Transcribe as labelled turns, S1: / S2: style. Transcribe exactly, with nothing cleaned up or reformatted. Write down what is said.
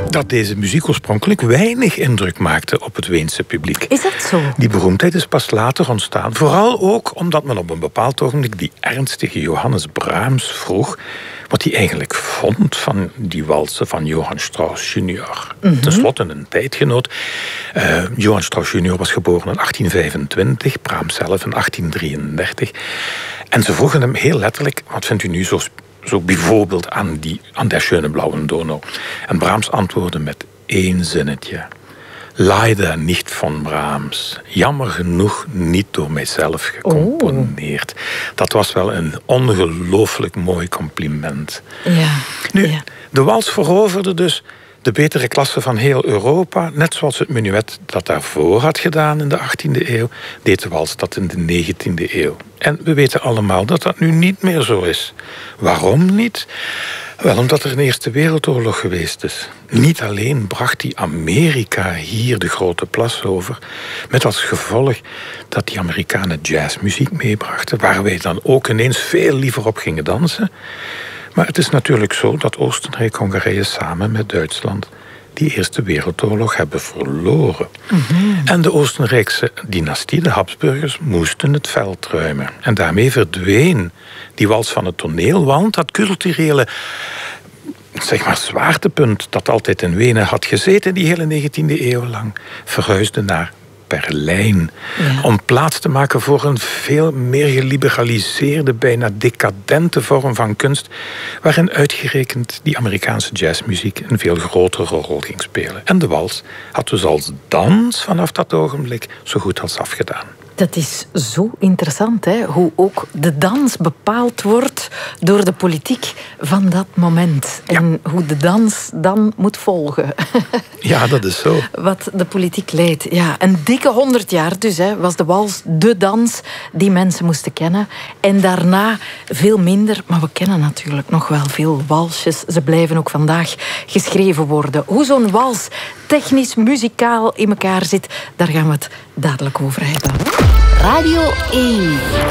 S1: dat deze muziek oorspronkelijk weinig indruk maakte op het Weense publiek.
S2: Is dat zo?
S1: Die beroemdheid is pas later ontstaan. Vooral ook omdat men op een bepaald ogenblik die ernstige Johannes Brahms vroeg wat hij eigenlijk vond van die walsen van Johann Strauss junior Mm-hmm. Ten slotte een tijdgenoot. Uh, Johann Strauss junior was geboren in achttien vijfentwintig, Brahms zelf in achttien drieëndertig. En ze vroegen hem heel letterlijk, wat vindt u nu zo, zo bijvoorbeeld aan, die, aan der schöne blaue Donau? En Brahms antwoordde met één zinnetje. Leider niet van Brahms. Jammer genoeg niet door mijzelf gecomponeerd. Oh. Dat was wel een ongelooflijk mooi compliment.
S2: Ja.
S1: Nu,
S2: ja.
S1: de wals veroverde dus de betere klasse van heel Europa. Net zoals het menuet dat daarvoor had gedaan in de achttiende eeuw... deed de wals dat in de negentiende eeuw. En we weten allemaal dat dat nu niet meer zo is. Waarom niet? Wel, omdat er een Eerste Wereldoorlog geweest is. Niet alleen bracht die Amerika hier de grote plas over, met als gevolg dat die Amerikanen jazzmuziek meebrachten, waar wij dan ook ineens veel liever op gingen dansen. Maar het is natuurlijk zo dat Oostenrijk-Hongarije samen met Duitsland die Eerste Wereldoorlog hebben verloren. Mm-hmm. En de Oostenrijkse dynastie, de Habsburgers, moesten het veld ruimen. En daarmee verdween die wals van het toneel, want dat culturele, zeg maar, zwaartepunt dat altijd in Wenen had gezeten die hele negentiende eeuw lang, verhuisde naar Berlijn. Ja. Om plaats te maken voor een veel meer geliberaliseerde, bijna decadente vorm van kunst, waarin uitgerekend die Amerikaanse jazzmuziek een veel grotere rol ging spelen. En de wals had dus als dans vanaf dat ogenblik zo goed als afgedaan.
S2: Dat is zo interessant, hè? Hoe ook de dans bepaald wordt door de politiek van dat moment. En ja. hoe de dans dan moet volgen.
S1: Ja, dat is zo.
S2: Wat de politiek leidt. Ja, een dikke honderd jaar dus hè, was de wals de dans die mensen moesten kennen. En daarna veel minder, maar we kennen natuurlijk nog wel veel walsjes. Ze blijven ook vandaag geschreven worden. Hoe zo'n wals technisch, muzikaal in elkaar zit, daar gaan we het dadelijk over hebben.
S3: Radio één.